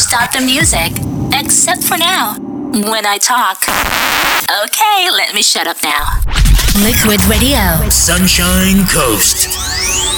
stop the music. Except for now, when I talk. Okay, let me shut up now. Liquid Radio. Sunshine Coast.